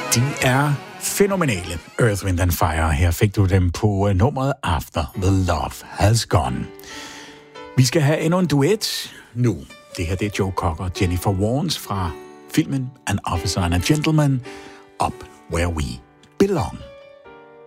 De er fænomenale, Earth, Wind and Fire. Her fik du dem på nummeret After the Love Has Gone. Vi skal have endnu en duet nu. Det her det er Joe Cocker og Jennifer Warnes fra filmen An Officer and a Gentleman, Up Where We Belong.